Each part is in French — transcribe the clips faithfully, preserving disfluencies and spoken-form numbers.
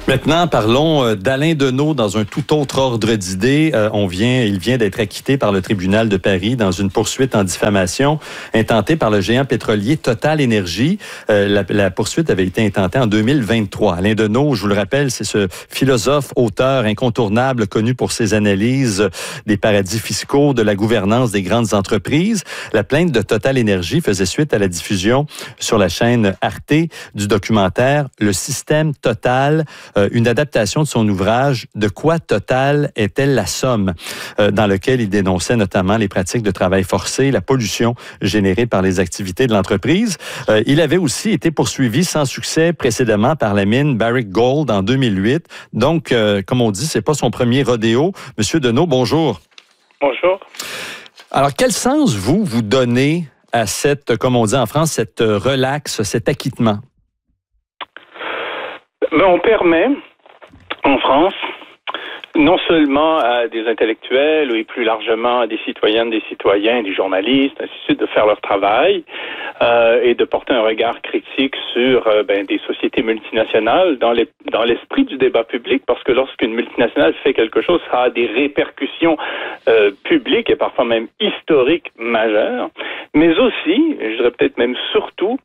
Maintenant, parlons d'Alain Deneau dans un tout autre ordre d'idées. Euh, on vient, il vient d'être acquitté par le tribunal de Paris dans une poursuite en diffamation intentée par le géant pétrolier Total Énergie. Euh, la, la poursuite avait été intentée en deux mille vingt-trois. Alain Deneau, je vous le rappelle, c'est ce philosophe, auteur incontournable connu pour ses analyses des paradis fiscaux, de la gouvernance des grandes entreprises. La plainte de Total Énergie faisait suite à la diffusion sur la chaîne Arte du documentaire Le système Total, euh, une adaptation de son ouvrage « De quoi Total est-elle la somme ?» euh, dans lequel il dénonçait notamment les pratiques de travail forcé, la pollution générée par les activités de l'entreprise. Euh, il avait aussi été poursuivi sans succès précédemment par la mine Barrick Gold en deux mille huit. Donc, euh, comme on dit, c'est pas son premier rodéo. Monsieur Deneau, bonjour. Bonjour. Alors, quel sens, vous, vous donnez à cette, comme on dit en France, cette relaxe, cet acquittement? Mais on permet, en France, non seulement à des intellectuels et plus largement à des citoyennes, des citoyens, des journalistes, ainsi de suite, de faire leur travail euh, et de porter un regard critique sur euh, ben, des sociétés multinationales dans, les, dans l'esprit du débat public, parce que lorsqu'une multinationale fait quelque chose, ça a des répercussions euh, publiques et parfois même historiques majeures. Mais aussi, je dirais peut-être même surtout,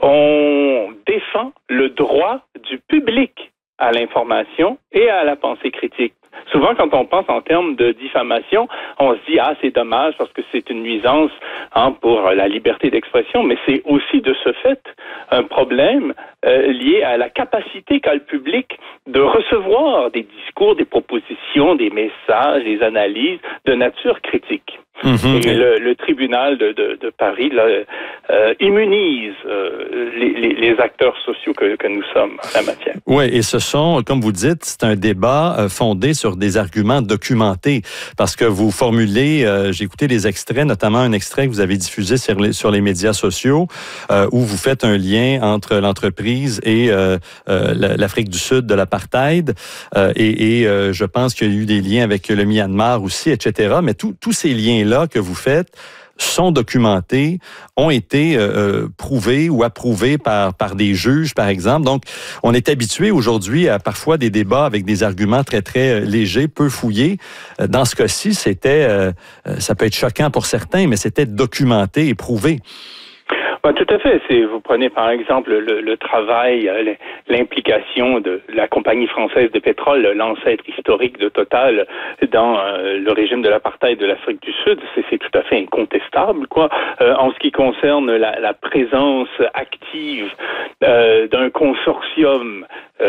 on défend le droit du public à l'information et à la pensée critique. Souvent, quand on pense en termes de diffamation, on se dit « Ah, c'est dommage parce que c'est une nuisance hein, pour la liberté d'expression », mais c'est aussi de ce fait un problème euh, lié à la capacité qu'a le public de recevoir des discours, des propositions, des messages, des analyses de nature critique. Mm-hmm. Et le, le tribunal de, de, de Paris là, euh, immunise euh, les, les, les acteurs sociaux que, que nous sommes en la matière. Oui, et ce sont, comme vous dites, c'est un débat euh, fondé sur des arguments documentés. Parce que vous formulez, euh, j'ai écouté des extraits, notamment un extrait que vous avez diffusé sur les, sur les médias sociaux, euh, où vous faites un lien entre l'entreprise et euh, euh, l'Afrique du Sud de l'apartheid. Euh, et et euh, je pense qu'il y a eu des liens avec le Myanmar aussi, et cetera. Mais tous ces liens-là que vous faites sont documentés, ont été euh, prouvés ou approuvés par par des juges, par exemple. Donc, on est habitué aujourd'hui à parfois des débats avec des arguments très, très légers, peu fouillés. Dans ce cas-ci, c'était, euh, ça peut être choquant pour certains, mais c'était documenté et prouvé. Ben, tout à fait. C'est, vous prenez par exemple le, le travail, l'implication de la compagnie française de pétrole, l'ancêtre historique de Total, dans euh, le régime de l'apartheid de l'Afrique du Sud. C'est, c'est tout à fait incontestable, quoi. Euh, en ce qui concerne la, la présence active euh, d'un consortium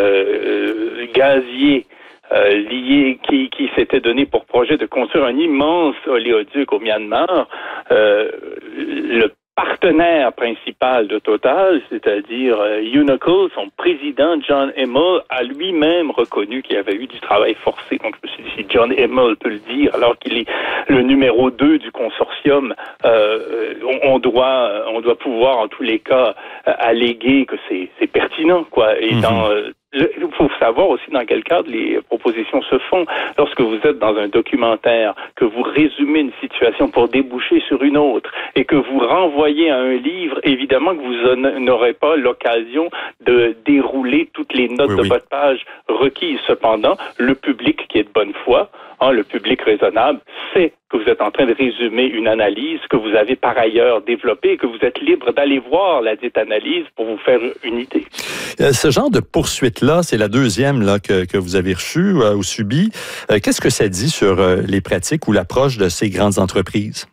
euh, gazier Euh, lié, qui, qui s'était donné pour projet de construire un immense oléoduc au Myanmar, euh, le partenaire principal de Total, c'est-à-dire euh, Unocal, son président John Immel, a lui-même reconnu qu'il y avait eu du travail forcé. Donc je me suis dit, si John Immel peut le dire, alors qu'il est le numéro deux du consortium, euh, on, on doit on doit pouvoir en tous les cas alléguer que c'est, c'est pertinent, quoi. Et mm-hmm. dans euh, il faut savoir aussi dans quel cadre les propositions se font. Lorsque vous êtes dans un documentaire, que vous résumez une situation pour déboucher sur une autre et que vous renvoyez à un livre, évidemment que vous n'aurez pas l'occasion de dérouler toutes les notes oui, de oui. votre page requises. Cependant, le public qui est de bonne foi, hein, le public raisonnable, sait que vous êtes en train de résumer une analyse que vous avez par ailleurs développée et que vous êtes libre d'aller voir la dite analyse pour vous faire une idée. Euh, ce genre de poursuite-là, c'est la deuxième là, que, que vous avez reçue euh, ou subie. Euh, qu'est-ce que ça dit sur euh, les pratiques ou l'approche de ces grandes entreprises?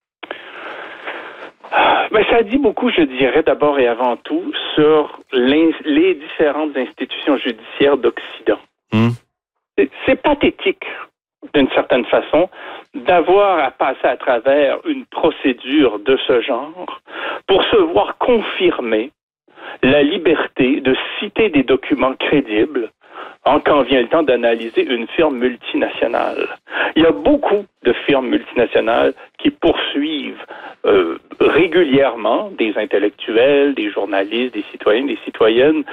Ben, ça dit beaucoup, je dirais, d'abord et avant tout, sur les différentes institutions judiciaires d'Occident. Hum. C'est, c'est pathétique, d'une certaine façon, d'avoir à passer à travers une procédure de ce genre pour se voir confirmer la liberté de citer des documents crédibles hein, quand vient le temps d'analyser une firme multinationale. Il y a beaucoup de firmes multinationales qui poursuivent euh, régulièrement des intellectuels, des journalistes, des citoyens, des citoyennes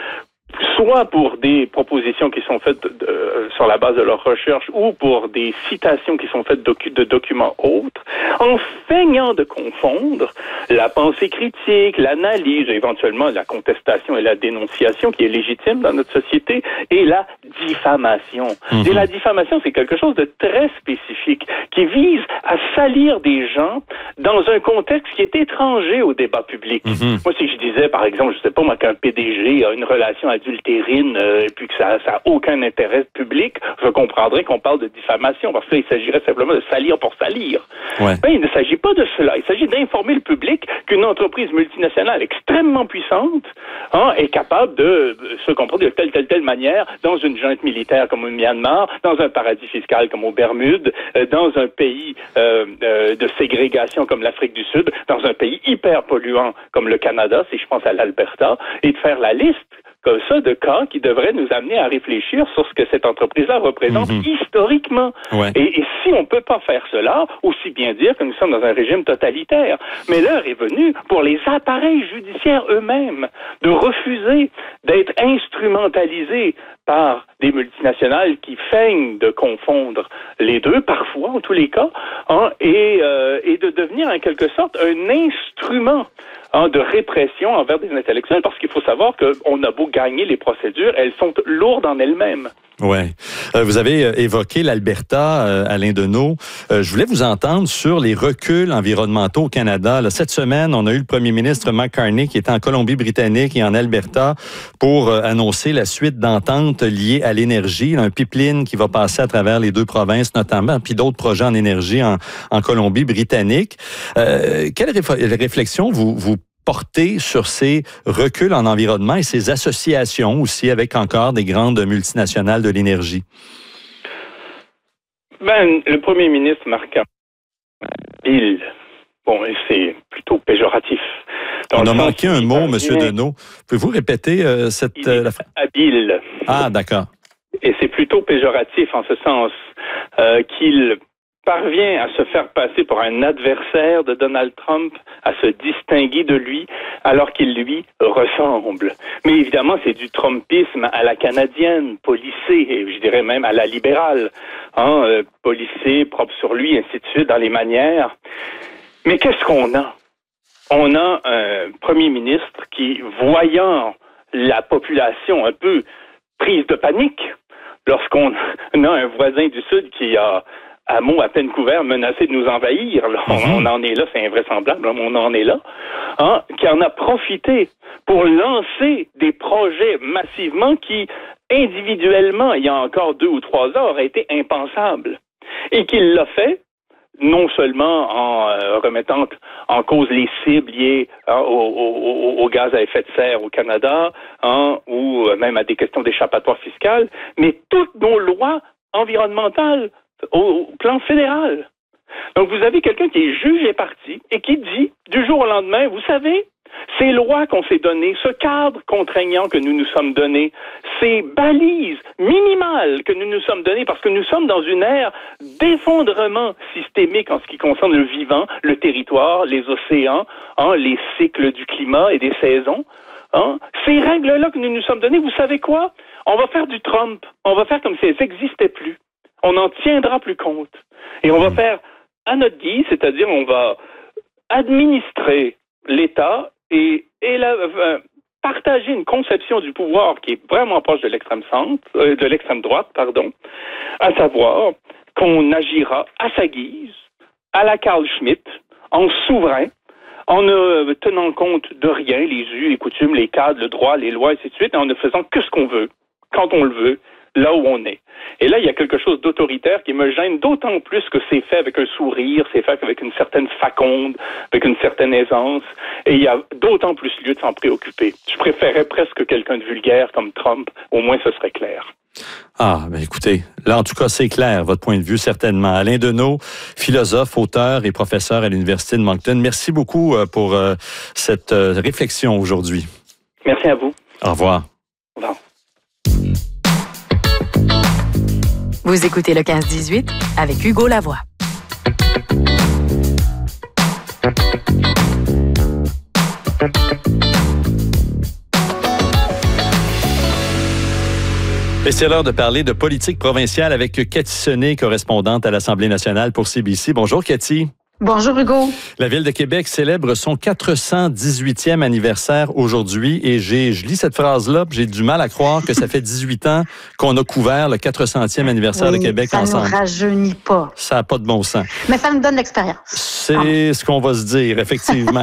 soit pour des propositions qui sont faites de, de, sur la base de leur recherche ou pour des citations qui sont faites docu- de documents autres, en feignant de confondre la pensée critique, l'analyse, éventuellement la contestation et la dénonciation qui est légitime dans notre société, et la diffamation. Mm-hmm. Et la diffamation, c'est quelque chose de très spécifique qui vise à salir des gens dans un contexte qui est étranger au débat public. Mm-hmm. Moi, si je disais, par exemple, je sais pas moi, qu'un P D G a une relation adultérine euh, et puis que ça n'a aucun intérêt public, je comprendrais qu'on parle de diffamation, parce qu'il s'agirait simplement de salir pour salir. Ouais. Ben, il ne s'agit pas de cela. Il s'agit d'informer le public qu'une entreprise multinationale extrêmement puissante hein, est capable de se comprendre de telle, telle, telle manière dans une junte militaire comme au Myanmar, dans un paradis fiscal comme aux Bermudes, euh, dans un pays euh, euh, de ségrégation comme l'Afrique du Sud, dans un pays hyper polluant comme le Canada, si je pense à l'Alberta, et de faire la liste comme ça de cas qui devraient nous amener à réfléchir sur ce que cette entreprise-là représente mm-hmm. historiquement. Ouais. Et, et si on ne peut pas faire cela, aussi bien dire que nous sommes dans un régime totalitaire. Mais l'heure est venue pour les appareils judiciaires eux-mêmes de refuser d'être instrumentalisés par des multinationales qui feignent de confondre les deux, parfois, en tous les cas, hein, et, euh, et de devenir en quelque sorte un instrument hein, de répression envers des intellectuels, parce qu'il faut savoir qu'on a beau gagner les procédures, elles sont lourdes en elles-mêmes. Oui. Euh, vous avez euh, évoqué l'Alberta, euh, Alain Deneau. Euh, je voulais vous entendre sur les reculs environnementaux au Canada. Là, cette semaine, on a eu le premier ministre Mark Carney qui était en Colombie-Britannique et en Alberta pour euh, annoncer la suite d'ententes liées à l'énergie. Un pipeline qui va passer à travers les deux provinces notamment, puis d'autres projets en énergie en, en Colombie-Britannique. Euh, quelle réf- réflexion vous, vous porter sur ces reculs en environnement et ces associations aussi avec encore des grandes multinationales de l'énergie? Ben, le premier ministre Marc Bill, bon, c'est plutôt péjoratif. Dans On a manqué un mot, M. Deneau. Pouvez-vous répéter euh, cette... Il est la... habile. Ah, d'accord. Et c'est plutôt péjoratif en ce sens euh, qu'il parvient à se faire passer pour un adversaire de Donald Trump, à se distinguer de lui, alors qu'il lui ressemble. Mais évidemment, c'est du Trumpisme à la canadienne, policé, et je dirais même à la libérale, hein, euh, policé, propre sur lui, ainsi de suite, dans les manières. Mais qu'est-ce qu'on a? On a un premier ministre qui, voyant la population un peu prise de panique, lorsqu'on a un voisin du Sud qui a à mots à peine couverts, menacé de nous envahir. Là. Mm-hmm. On en est là, c'est invraisemblable, on en est là. Hein, qui en a profité pour lancer des projets massivement qui, individuellement, il y a encore deux ou trois ans, auraient été impensables. Et qu'il l'a fait, non seulement en euh, remettant en cause les cibles liées hein, au, au, au gaz à effet de serre au Canada, hein, ou même à des questions d'échappatoire fiscal, mais toutes nos lois environnementales au plan fédéral. Donc, vous avez quelqu'un qui est juge et parti et qui dit, du jour au lendemain, vous savez, ces lois qu'on s'est données, ce cadre contraignant que nous nous sommes donnés, ces balises minimales que nous nous sommes données, parce que nous sommes dans une ère d'effondrement systémique en ce qui concerne le vivant, le territoire, les océans, hein, les cycles du climat et des saisons. Hein, ces règles-là que nous nous sommes données, vous savez quoi? On va faire du Trump. On va faire comme si elles n'existaient plus. On n'en tiendra plus compte. Et on va faire à notre guise, c'est-à-dire on va administrer l'État et, et la, euh, partager une conception du pouvoir qui est vraiment proche de l'extrême centre, euh, de l'extrême droite, pardon, à savoir qu'on agira à sa guise, à la Carl Schmitt, en souverain, en ne tenant compte de rien, les us, les coutumes, les cadres, le droit, les lois, et ainsi de suite, et en ne faisant que ce qu'on veut, quand on le veut, là où on est. Et là, il y a quelque chose d'autoritaire qui me gêne d'autant plus que c'est fait avec un sourire, c'est fait avec une certaine faconde, avec une certaine aisance, et il y a d'autant plus lieu de s'en préoccuper. Je préférais presque quelqu'un de vulgaire comme Trump, au moins ce serait clair. Ah, ben écoutez, là en tout cas c'est clair, votre point de vue certainement. Alain Deneau, philosophe, auteur et professeur à l'Université de Moncton, merci beaucoup pour euh, cette euh, réflexion aujourd'hui. Merci à vous. Au revoir. Au revoir. Vous écoutez le quinze dix-huit avec Hugo Lavoie. Et c'est l'heure de parler de politique provinciale avec Cathy Sonnet, correspondante à l'Assemblée nationale pour C B C. Bonjour Cathy. Bonjour Hugo. La Ville de Québec célèbre son quatre cent dix-huitième anniversaire aujourd'hui et j'ai, je lis cette phrase-là, j'ai du mal à croire que ça fait dix-huit ans qu'on a couvert le quatre centième anniversaire oui, de Québec ça ensemble. Ça ne rajeunit pas. Ça n'a pas de bon sens. Mais ça me donne l'expérience. C'est ah. ce qu'on va se dire, effectivement.